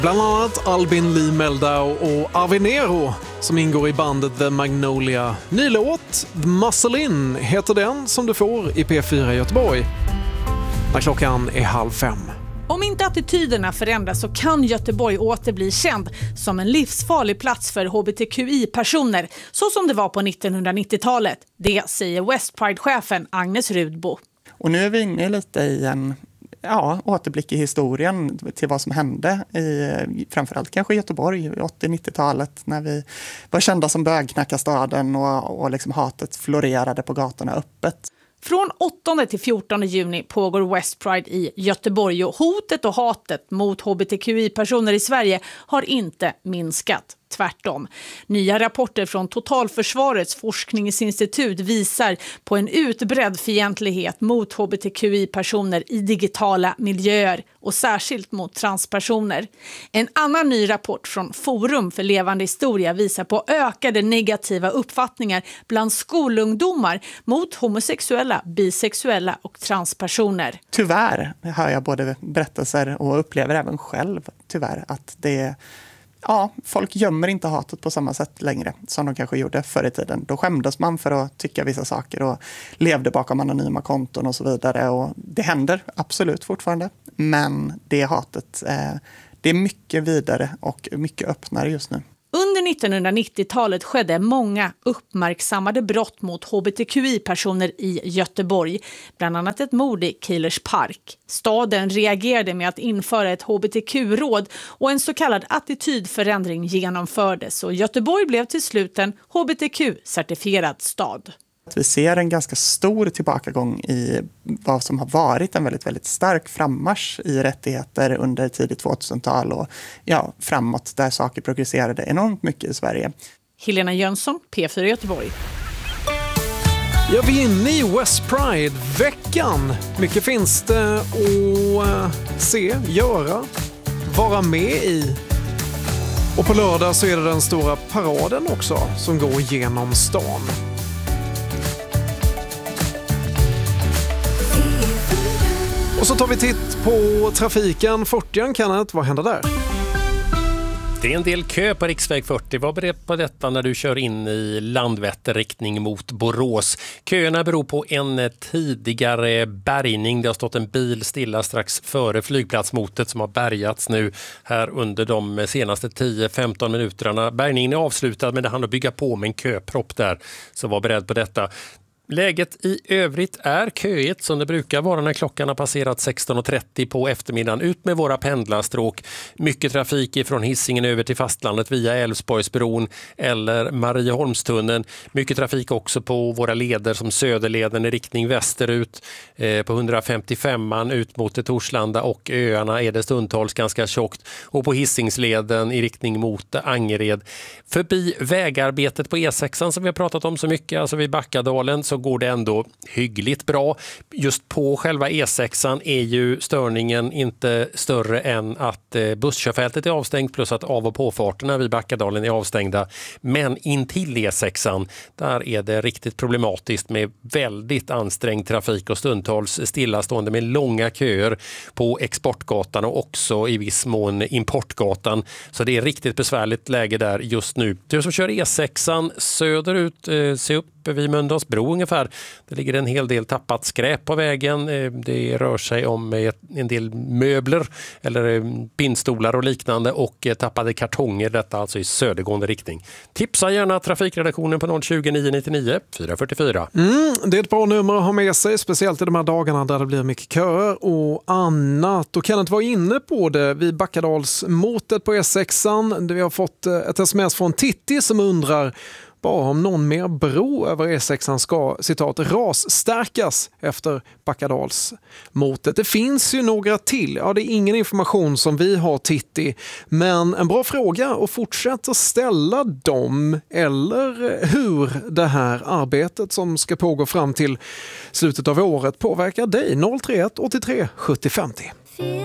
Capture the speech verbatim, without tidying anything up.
Bland annat Albin Lee Meldau och Avenero som ingår i bandet The Magnolia. Ny låt, The Muscle In, heter den som du får i P fyra Göteborg. När klockan är halv fem. Om inte attityderna förändras så kan Göteborg åter bli känd som en livsfarlig plats för H B T Q I-personer, så som det var på nittonhundranittiotalet. Det säger West Pride-chefen Agnes Rudbo. Och nu är vi inne lite i en ja, återblick i historien till vad som hände i framförallt kanske Göteborg i åttio-nittiotalet när vi var kända som bögknackarstaden och, och liksom hatet florerade på gatorna öppet. Från åttonde till fjortonde juni pågår West Pride i Göteborg och hotet och hatet mot H B T Q I-personer i Sverige har inte minskat. Tvärtom. Nya rapporter från Totalförsvarets forskningsinstitut visar på en utbredd fientlighet mot H B T Q I-personer i digitala miljöer och särskilt mot transpersoner. En annan ny rapport från Forum för levande historia visar på ökade negativa uppfattningar bland skolungdomar mot homosexuella, bisexuella och transpersoner. Tyvärr hör jag både berättelser och upplever även själv tyvärr att det Ja, folk gömmer inte hatet på samma sätt längre som de kanske gjorde förr i tiden. Då skämdes man för att tycka vissa saker och levde bakom anonyma konton och så vidare. Och det händer absolut fortfarande. Men det hatet, eh, det är mycket vidare och mycket öppnare just nu. Under nittonhundranittiotalet skedde många uppmärksammade brott mot H B T Q I-personer i Göteborg. Bland annat ett mord i Kielers park. Staden reagerade med att införa ett H B T Q-råd och en så kallad attitydförändring genomfördes. Och Göteborg blev till slut en H B T Q-certifierad stad. Vi ser en ganska stor tillbakagång i vad som har varit en väldigt, väldigt stark frammarsch i rättigheter under tidigt tvåtusental och ja, framåt där saker progresserade enormt mycket i Sverige. Helena Jönsson, P fyra Göteborg. Ja, vi är inne i West Pride-veckan. Mycket finns det att se, göra, vara med i. Och på lördag så är det den stora paraden också som går genom stan. Och så tar vi titt på trafiken. fyrtio, Kenneth, vad händer där? Det är en del kö på riksväg fyrtio. Var beredd på detta när du kör in i Landvetter riktning mot Borås. Köerna beror på en tidigare bärgning. Det har stått en bil stilla strax före flygplatsmotet som har bärgats nu här under de senaste tio femton minuterna. Bärgningen är avslutad men det hann att bygga på med en köpropp där. Så var beredd på detta. Läget i övrigt är köigt som det brukar vara när klockan har passerat sexton och trettio på eftermiddagen. Ut med våra pendlarstråk. Mycket trafik från Hisingen över till fastlandet via Älvsborgsbron eller Marieholmstunneln. Mycket trafik också på våra leder som Söderleden i riktning västerut. Eh, på hundrafemtiofemman ut mot Torslanda och öarna är det stundtals ganska tjockt. Och på Hisingsleden i riktning mot Angered. Förbi vägarbetet på E sexan som vi har pratat om så mycket, alltså vid Backadalen, så går det ändå hyggligt bra. Just på själva E sexan är ju störningen inte större än att busskörfältet är avstängt plus att av- och påfarterna vid Backadalen är avstängda. Men in till E sexan, där är det riktigt problematiskt med väldigt ansträngd trafik och stundtals stillastående med långa köer på Exportgatan och också i viss mån Importgatan. Så det är riktigt besvärligt läge där just nu. Du som kör E sexan söderut, eh, se upp vid Mölndalsbro ungefär. Det ligger en hel del tappat skräp på vägen. Det rör sig om en del möbler eller pinnstolar och liknande och tappade kartonger. Detta alltså i södergående riktning. Tipsa gärna trafikredaktionen på noll tjugo nio nittionio fyra fyrtiofyra. Mm, det är ett bra nummer att ha med sig, speciellt i de här dagarna där det blir mycket köer och annat. Och Kenneth var inne på det vid Backadalsmotet på E sexan. Vi har fått ett sms från Titti som undrar bara om någon mer bro över E sexan ska, citat, rasstärkas efter Backadalsmotet. Det finns ju några till. Ja, det är ingen information som vi har, Titti. Men en bra fråga och fortsätta ställa dem eller hur det här arbetet som ska pågå fram till slutet av året påverkar dig. noll tre ett åttiotre sjuttio femtio.